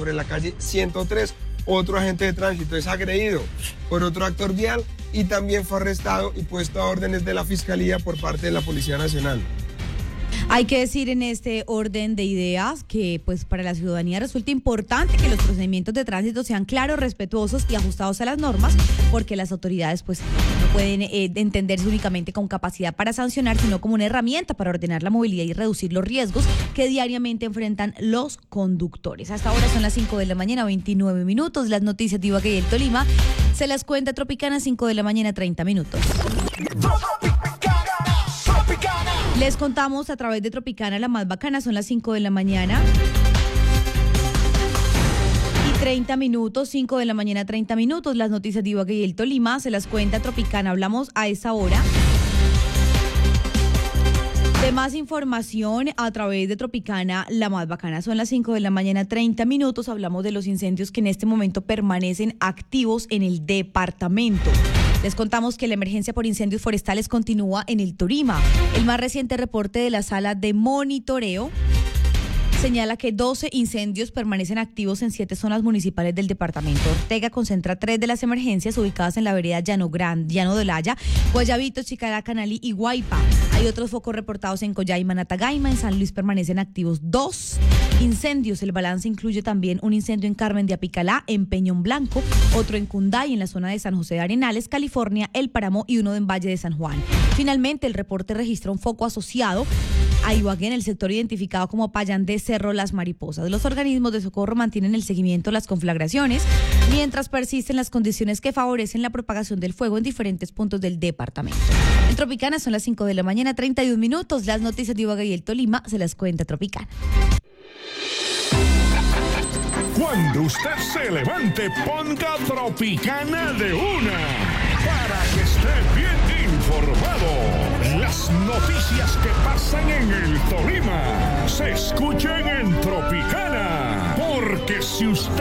sobre la calle 103. Otro agente de tránsito es agredido por otro actor vial y también fue arrestado y puesto a órdenes de la Fiscalía por parte de la Policía Nacional. Hay que decir en este orden de ideas que pues para la ciudadanía resulta importante que los procedimientos de tránsito sean claros, respetuosos y ajustados a las normas, porque las autoridades pues no pueden entenderse únicamente con capacidad para sancionar, sino como una herramienta para ordenar la movilidad y reducir los riesgos que diariamente enfrentan los conductores. Hasta ahora son las 5 de la mañana, 29 minutos. Las noticias de Ibagué y el Tolima se las cuenta Tropicana, 5 de la mañana, 30 minutos. Les contamos a través de Tropicana la más bacana, son las 5 de la mañana y 30 minutos, 5 de la mañana 30 minutos, las noticias de Ibagué y el Tolima se las cuenta Tropicana, hablamos a esa hora de más información a través de Tropicana, la más bacana, son las 5 de la mañana 30 minutos, hablamos de los incendios que en este momento permanecen activos en el departamento. Les contamos que la emergencia por incendios forestales continúa en el Tolima. El más reciente reporte de la sala de monitoreo señala que 12 incendios permanecen activos en 7 zonas municipales del departamento. Ortega concentra 3 de las emergencias ubicadas en la vereda Llano de Olaya, Guayabito, Chicalá, Canalí y Guaypa. Hay otros focos reportados en Coyaima, Natagaima. En San Luis permanecen activos 2 incendios. El balance incluye también un incendio en Carmen de Apicalá, en Peñón Blanco, otro en Cunday, en la zona de San José de Arenales, California, El Páramo y uno en Valle de San Juan. Finalmente, el reporte registra un foco asociado a Ibagué en el sector identificado como Payán de Cerro Las Mariposas. Los organismos de socorro mantienen el seguimiento de las conflagraciones mientras persisten las condiciones que favorecen la propagación del fuego en diferentes puntos del departamento. En Tropicana son las 5 de la mañana, 31 minutos. Las noticias de Ibagué y el Tolima se las cuenta Tropicana. Cuando usted se levante, ponga Tropicana de una para que esté bien informado. Las noticias que pasan en el Tolima se escuchan en Tropicana, porque si usted